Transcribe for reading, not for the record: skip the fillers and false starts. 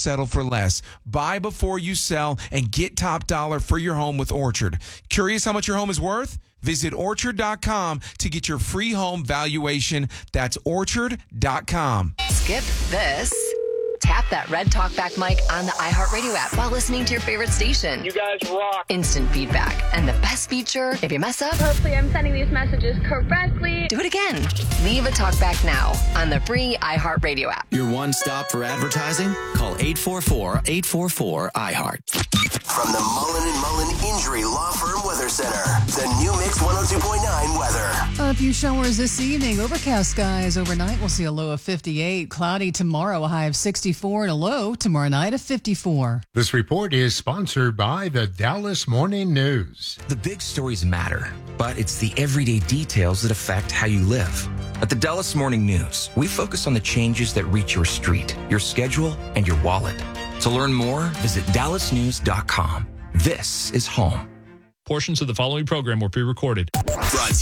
settle for less. Buy before you sell and get top dollar for your home with Orchard. Curious how much your home is worth? Visit Orchard.com to get your free home valuation. That's Orchard.com. Skip this. Tap that red talkback mic on the iHeartRadio app while listening to your favorite station. You guys rock. Instant feedback. And the best feature, if you mess up, hopefully I'm sending these messages correctly. do it again. Leave a talkback now on the free iHeartRadio app. Your one stop for advertising? Call 844-844-iHeart. From the Mullen & Mullen Injury Law Firm Weather Center, the New Mix 102.9 weather. A few showers this evening. Overcast skies overnight. We'll see a low of 58. Cloudy tomorrow, a high of 64, and a low tomorrow night of 54. This report is sponsored by the Dallas Morning News. The big stories matter, but it's the everyday details that affect how you live. At the Dallas Morning News, we focus on the changes that reach your street, your schedule, and your wallet. To learn more, visit dallasnews.com. This is home. Portions of the following program were pre-recorded. Brought to